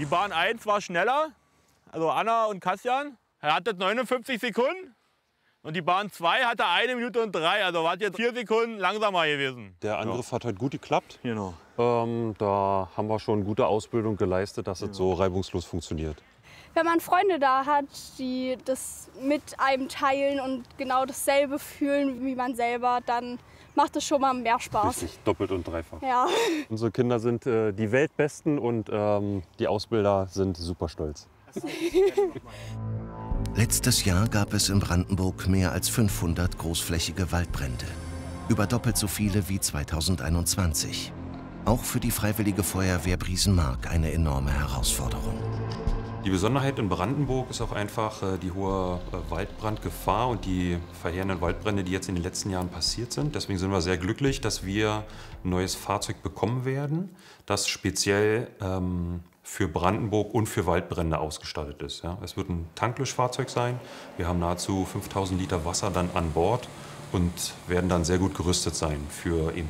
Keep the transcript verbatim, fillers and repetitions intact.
Die Bahn eins war schneller, also Anna und Kassian. Er hatte neunundfünfzig Sekunden. Und die Bahn zwei hatte eine Minute und drei, also war jetzt vier Sekunden langsamer gewesen. Der Angriff ja. hat heute gut geklappt. Genau. Ähm, da haben wir schon gute Ausbildung geleistet, dass genau. es so reibungslos funktioniert. Wenn man Freunde da hat, die das mit einem teilen und genau dasselbe fühlen wie man selber, dann macht es schon mal mehr Spaß. Richtig, doppelt und dreifach. Ja. Unsere Kinder sind äh, die Weltbesten und ähm, die Ausbilder sind super stolz. Letztes Jahr gab es in Brandenburg mehr als fünfhundert großflächige Waldbrände. Über doppelt so viele wie zweitausendeinundzwanzig. Auch für die Freiwillige Feuerwehr Briesenmark eine enorme Herausforderung. Die Besonderheit in Brandenburg ist auch einfach äh, die hohe äh, Waldbrandgefahr und die verheerenden Waldbrände, die jetzt in den letzten Jahren passiert sind. Deswegen sind wir sehr glücklich, dass wir ein neues Fahrzeug bekommen werden, das speziell ähm, für Brandenburg und für Waldbrände ausgestattet ist. Ja. Es wird ein Tanklöschfahrzeug sein. Wir haben nahezu fünftausend Liter Wasser dann an Bord und werden dann sehr gut gerüstet sein für eben